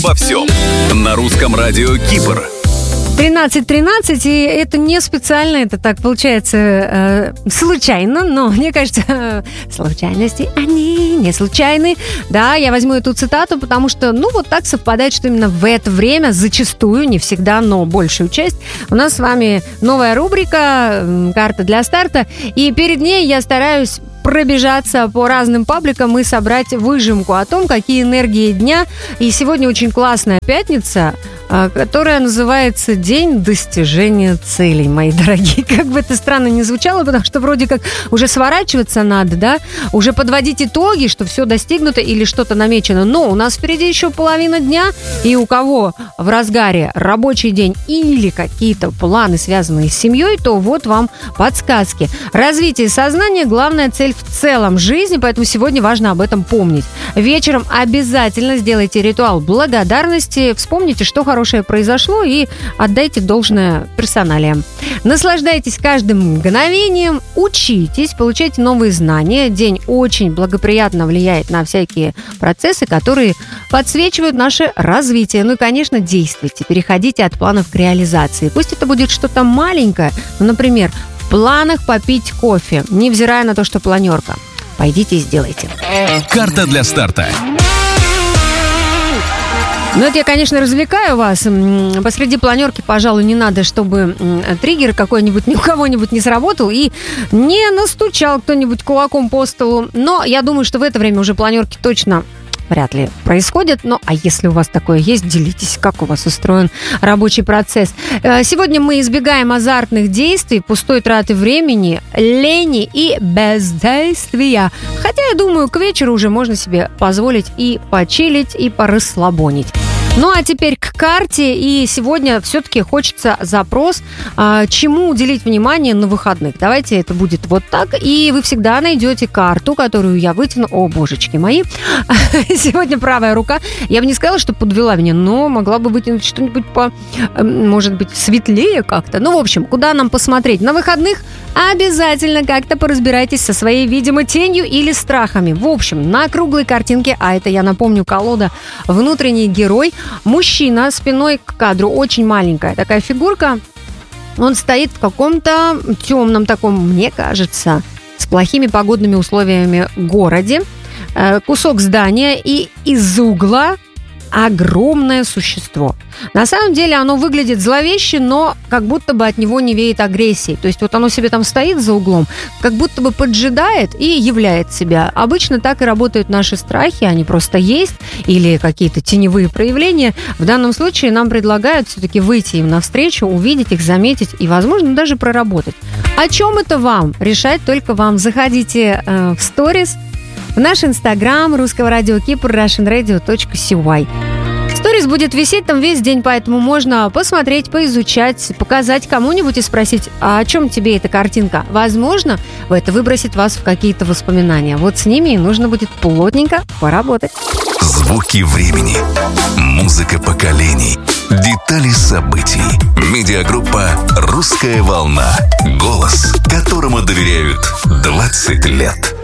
Во всем. На русском радио Кипр. 13:13, и это не специально, это так получается случайно, но мне кажется, случайности, они не случайны. Да, я возьму эту цитату, потому что, вот так совпадает, что именно в это время, зачастую, не всегда, но большую часть, у нас с вами новая рубрика «Карта для старта», и перед ней я стараюсь пробежаться по разным пабликам и собрать выжимку о том, какие энергии дня. И сегодня очень классная пятница, которая называется «День достижения целей», мои дорогие. Как бы это странно ни звучало, потому что вроде как уже сворачиваться надо, да? Уже подводить итоги, что все достигнуто или что-то намечено. Но у нас впереди еще половина дня, и у кого в разгаре рабочий день или какие-то планы, связанные с семьей, то вот вам подсказки. Развитие сознания – главная цель в целом жизни, поэтому сегодня важно об этом помнить. Вечером обязательно сделайте ритуал благодарности, вспомните, что хорошее произошло, и отдайте должное персоналиям. Наслаждайтесь каждым мгновением, учитесь, получайте новые знания. День очень благоприятно влияет на всякие процессы, которые подсвечивают наше развитие. Ну и, конечно, действуйте, переходите от планов к реализации. Пусть это будет что-то маленькое, например, в планах попить кофе, невзирая на то, что планерка. Пойдите и сделайте. Карта для старта. Это я, конечно, развлекаю вас. Посреди планерки, пожалуй, не надо, чтобы триггер какой-нибудь ни у кого-нибудь не сработал и не настучал кто-нибудь кулаком по столу. Но я думаю, что в это время уже планерки точно вряд ли происходит. А если у вас такое есть, делитесь, как у вас устроен рабочий процесс. Сегодня мы избегаем азартных действий, пустой траты времени, лени и бездействия. Хотя, я думаю, к вечеру уже можно себе позволить и почилить, и порасслабонить. А теперь к карте. И сегодня все-таки хочется запрос, чему уделить внимание на выходных. Давайте это будет вот так. И вы всегда найдете карту, которую я вытяну. О, божечки мои. Сегодня правая рука. Я бы не сказала, что подвела меня, но могла бы вытянуть что-нибудь может быть, светлее как-то. В общем, куда нам посмотреть? На выходных обязательно как-то поразбирайтесь со своей, видимо, тенью или страхами. В общем, на круглой картинке, а это, я напомню, колода «Внутренний герой», мужчина спиной к кадру, очень маленькая такая фигурка. Он стоит в каком-то темном таком, мне кажется, с плохими погодными условиями городе. Кусок здания, и из угла огромное существо. На самом деле оно выглядит зловеще, но как будто бы от него не веет агрессией. То есть оно себе там стоит за углом, как будто бы поджидает и являет себя. Обычно так и работают наши страхи, они просто есть, или какие-то теневые проявления. В данном случае нам предлагают все-таки выйти им навстречу, увидеть их, заметить и, возможно, даже проработать. О чем это вам? Решать только вам. Заходите в сторис, в наш инстаграм русского радио Кипр, russianradio.cy. Сторис будет висеть там весь день, поэтому можно посмотреть, поизучать, показать кому-нибудь и спросить, а о чем тебе эта картинка? Возможно, это выбросит вас в какие-то воспоминания. Вот с ними и нужно будет плотненько поработать. Звуки времени, музыка поколений, детали событий. Медиагруппа «Русская волна». Голос, которому доверяют 20 лет.